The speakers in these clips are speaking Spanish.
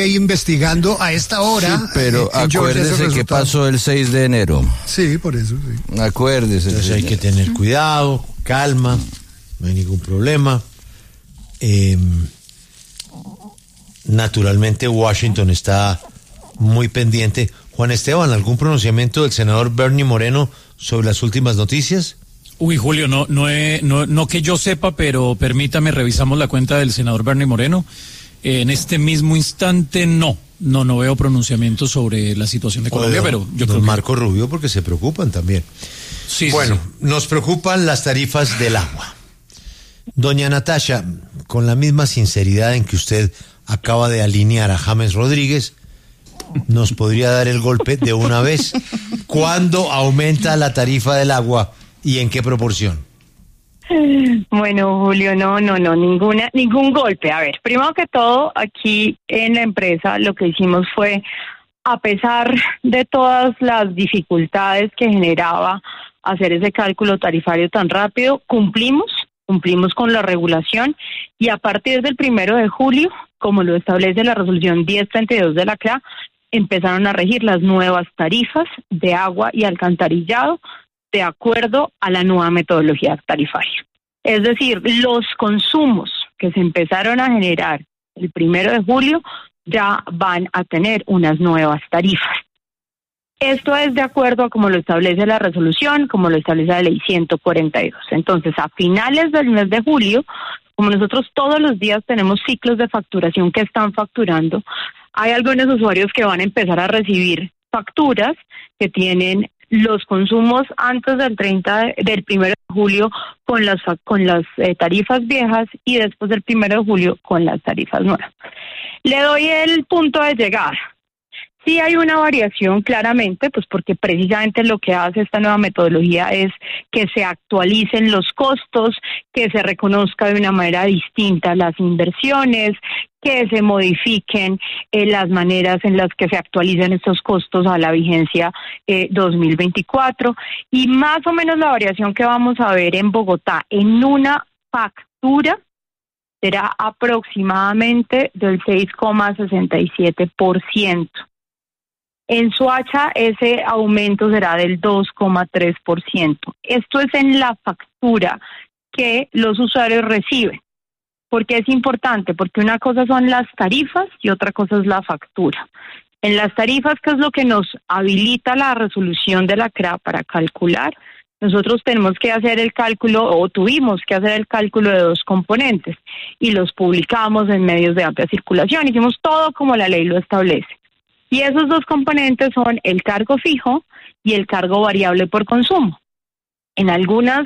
investigando a esta hora. Sí, pero acuérdese que pasó el 6 de enero. Sí, por eso, sí. Acuérdese. Entonces hay que tener cuidado, calma, no hay ningún problema. Naturalmente Washington está muy pendiente. Juan Esteban, ¿algún pronunciamiento del senador Bernie Moreno sobre las últimas noticias? Uy, Julio, no que yo sepa, pero permítame, revisamos la cuenta del senador Bernie Moreno. En este mismo instante no veo pronunciamientos sobre la situación de Colombia, pero yo creo que Marco Rubio, porque se preocupan también. Sí, bueno, sí. Nos preocupan las tarifas del agua. Doña Natasha, con la misma sinceridad en que usted acaba de alinear a James Rodríguez, ¿nos podría dar el golpe de una vez? ¿Cuándo aumenta la tarifa del agua y en qué proporción? Bueno, Julio, no, ningún golpe. A ver, primero que todo, aquí en la empresa lo que hicimos fue, a pesar de todas las dificultades que generaba hacer ese cálculo tarifario tan rápido, cumplimos con la regulación y a partir del 1 de julio, como lo establece la resolución 1032 de la CRA, empezaron a regir las nuevas tarifas de agua y alcantarillado de acuerdo a la nueva metodología tarifaria. Es decir, los consumos que se empezaron a generar el 1 de julio ya van a tener unas nuevas tarifas. Esto es de acuerdo a como lo establece la resolución, como lo establece la ley 142. Entonces, a finales del mes de julio, como nosotros todos los días tenemos ciclos de facturación que están facturando, hay algunos usuarios que van a empezar a recibir facturas que tienen los consumos antes del 1 de julio con las tarifas viejas y después del 1 de julio con las tarifas nuevas. Le doy el punto de llegada. Sí hay una variación claramente, pues porque precisamente lo que hace esta nueva metodología es que se actualicen los costos, que se reconozca de una manera distinta las inversiones, que se modifiquen las maneras en las que se actualizan estos costos a la vigencia 2024 y más o menos la variación que vamos a ver en Bogotá en una factura será aproximadamente del 6,67%. En Soacha ese aumento será del 2,3%. Esto es en la factura que los usuarios reciben. ¿Por qué es importante? Porque una cosa son las tarifas y otra cosa es la factura. En las tarifas, que es lo que nos habilita la resolución de la CRA para calcular, nosotros tenemos que hacer el cálculo, o tuvimos que hacer el cálculo de dos componentes, y los publicamos en medios de amplia circulación. Hicimos todo como la ley lo establece. Y esos dos componentes son el cargo fijo y el cargo variable por consumo. En algunos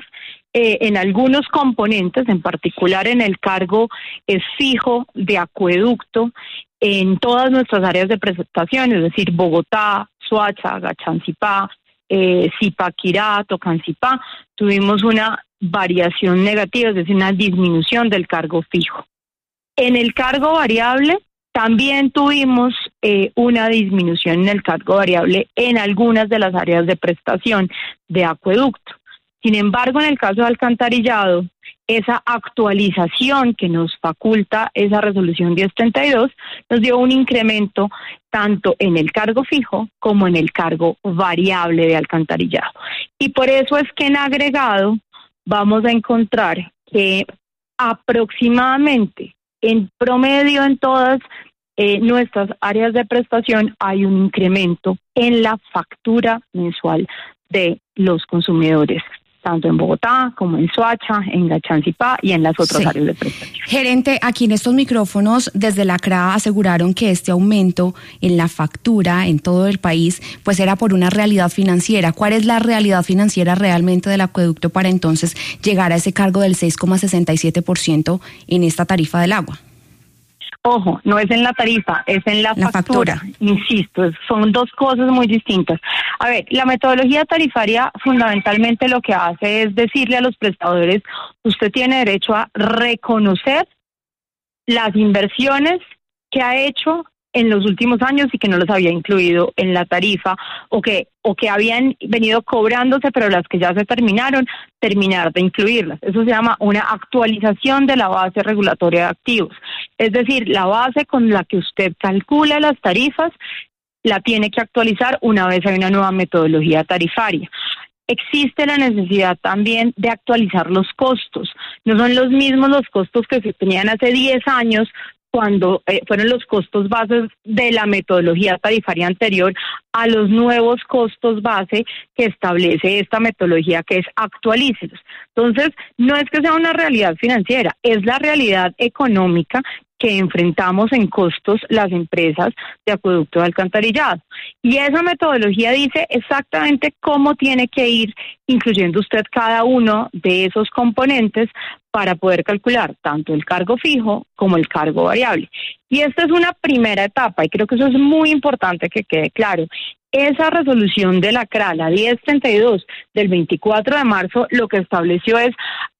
componentes, en particular en el cargo fijo de acueducto, en todas nuestras áreas de prestación, es decir, Bogotá, Soacha, Gachancipá, Zipaquirá, Tocancipá, tuvimos una variación negativa, es decir, una disminución del cargo fijo. En el cargo variable, también tuvimos una disminución en el cargo variable en algunas de las áreas de prestación de acueducto. Sin embargo, en el caso de alcantarillado, esa actualización que nos faculta esa resolución 1032 nos dio un incremento tanto en el cargo fijo como en el cargo variable de alcantarillado. Y por eso es que en agregado vamos a encontrar que aproximadamente en promedio en todas nuestras áreas de prestación hay un incremento en la factura mensual de los consumidores, tanto en Bogotá como en Soacha, en Gachancipá y en las otras áreas de prestación. Gerente, aquí en estos micrófonos desde la CRA aseguraron que este aumento en la factura en todo el país pues era por una realidad financiera. ¿Cuál es la realidad financiera realmente del acueducto para entonces llegar a ese cargo del 6,67% en esta tarifa del agua? Ojo, no es en la tarifa, es en la factura. Insisto, son dos cosas muy distintas. A ver, la metodología tarifaria fundamentalmente lo que hace es decirle a los prestadores, usted tiene derecho a reconocer las inversiones que ha hecho en los últimos años y que no los había incluido en la tarifa o que habían venido cobrándose, pero las que ya se terminaron, terminar de incluirlas. Eso se llama una actualización de la base regulatoria de activos. Es decir, la base con la que usted calcula las tarifas la tiene que actualizar una vez hay una nueva metodología tarifaria. Existe la necesidad también de actualizar los costos. No son los mismos los costos que se tenían hace 10 años cuando fueron los costos bases de la metodología tarifaria anterior a los nuevos costos base que establece esta metodología, que es actualícelos. Entonces, no es que sea una realidad financiera, es la realidad económica que enfrentamos en costos las empresas de acueducto de alcantarillado. Y esa metodología dice exactamente cómo tiene que ir incluyendo usted cada uno de esos componentes para poder calcular tanto el cargo fijo como el cargo variable. Y esta es una primera etapa y creo que eso es muy importante que quede claro. Esa resolución de la CRA, la 1032 del 24 de marzo, lo que estableció es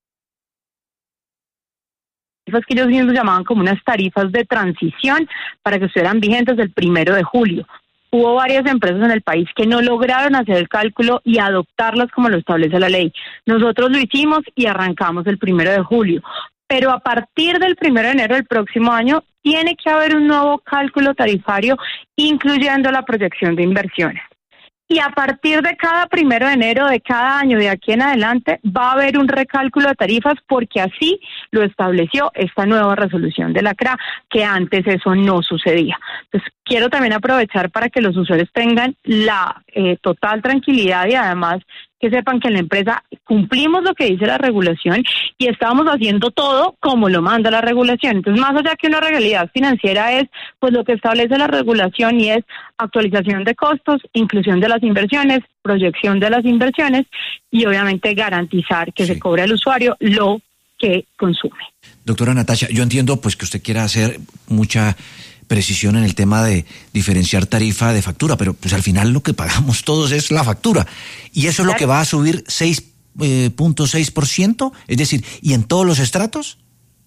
que ellos mismos llamaban como unas tarifas de transición para que estuvieran vigentes el 1 de julio. Hubo varias empresas en el país que no lograron hacer el cálculo y adoptarlas como lo establece la ley. Nosotros lo hicimos y arrancamos el 1 de julio. Pero a partir del 1 de enero del próximo año tiene que haber un nuevo cálculo tarifario, incluyendo la proyección de inversiones. Y a partir de cada 1 de enero de cada año de aquí en adelante va a haber un recálculo de tarifas porque así lo estableció esta nueva resolución de la CRA, que antes eso no sucedía. Entonces quiero también aprovechar para que los usuarios tengan la total tranquilidad y además que sepan que en la empresa cumplimos lo que dice la regulación y estamos haciendo todo como lo manda la regulación. Entonces, más allá que una realidad financiera es pues lo que establece la regulación y es actualización de costos, inclusión de las inversiones, proyección de las inversiones y obviamente garantizar que se cobre al usuario lo que consume. Doctora Natasha, yo entiendo pues que usted quiera hacer mucha precisión en el tema de diferenciar tarifa de factura, pero pues al final lo que pagamos todos es la factura. Y eso es lo que va a subir 6.6%, es decir, ¿y en todos los estratos?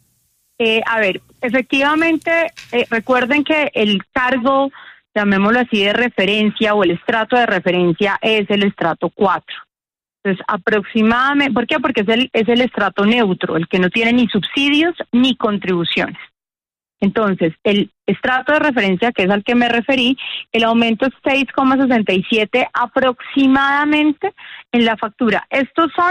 A ver, efectivamente, recuerden que el cargo, llamémoslo así, de referencia o el estrato de referencia es el estrato 4. Entonces, aproximadamente, ¿por qué? Porque es el estrato neutro, el que no tiene ni subsidios ni contribuciones. Entonces, el estrato de referencia, que es al que me referí, el aumento es 6,67 aproximadamente en la factura. Estos son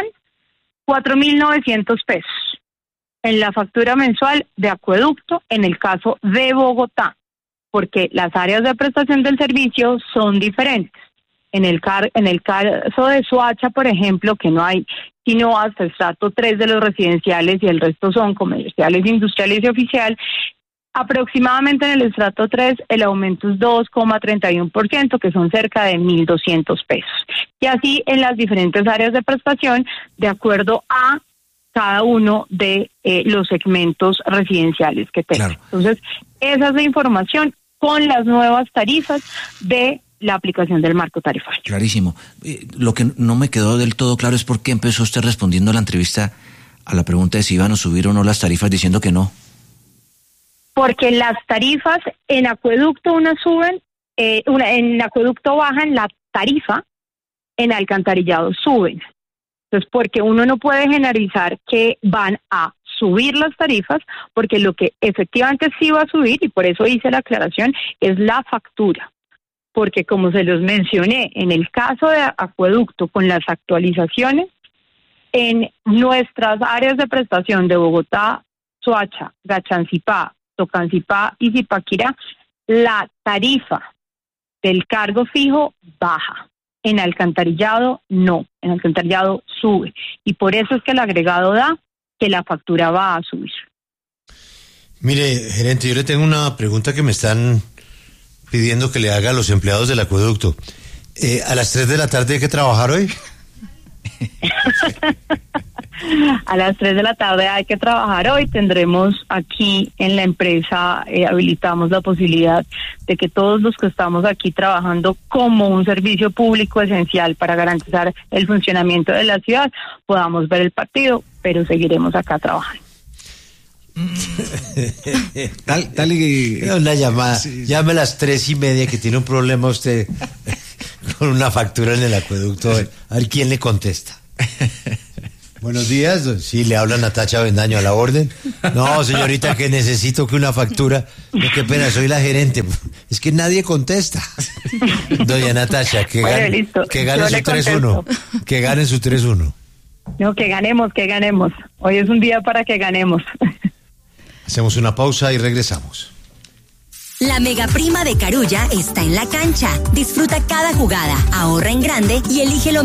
4.900 pesos en la factura mensual de acueducto en el caso de Bogotá, porque las áreas de prestación del servicio son diferentes. En el caso de Soacha, por ejemplo, que no hay sino hasta el estrato 3 de los residenciales y el resto son comerciales, industriales y oficial. Aproximadamente en el estrato 3 el aumento es 2,31%, que son cerca de 1.200 pesos. Y así en las diferentes áreas de prestación, de acuerdo a cada uno de los segmentos residenciales que tengan. Claro. Entonces, esa es la información con las nuevas tarifas de la aplicación del marco tarifario. Clarísimo. Lo que no me quedó del todo claro es por qué empezó usted respondiendo a la entrevista a la pregunta de si iban a subir o no las tarifas diciendo que no. Porque las tarifas en acueducto suben, en acueducto bajan la tarifa, en alcantarillado suben. Entonces, porque uno no puede generalizar que van a subir las tarifas, porque lo que efectivamente sí va a subir, y por eso hice la aclaración, es la factura. Porque como se los mencioné, en el caso de acueducto, con las actualizaciones, en nuestras áreas de prestación de Bogotá, Soacha, Gachancipá, Tocancipá y Zipaquirá, la tarifa del cargo fijo baja. En alcantarillado no, en alcantarillado sube. Y por eso es que el agregado da que la factura va a subir. Mire, gerente, yo le tengo una pregunta que me están pidiendo que le haga a los empleados del acueducto. ¿A las 3 de la tarde hay que trabajar hoy? A las 3 de la tarde hay que trabajar hoy. Tendremos aquí en la empresa, habilitamos la posibilidad de que todos los que estamos aquí trabajando como un servicio público esencial para garantizar el funcionamiento de la ciudad, podamos ver el partido, pero seguiremos acá trabajando. Tal y... Una llamada. Sí. Llame a las 3:30 que tiene un problema usted con una factura en el acueducto. A ver quién le contesta. Buenos días. Sí, le habla Natacha Bendaño, a la orden. No, señorita, que necesito que una factura. No, qué pena, soy la gerente. Es que nadie contesta. Doña Natacha, que gane su 3-1. Que gane su 3-1. No, que ganemos. Hoy es un día para que ganemos. Hacemos una pausa y regresamos. La mega prima de Carulla está en la cancha. Disfruta cada jugada, ahorra en grande y elige lo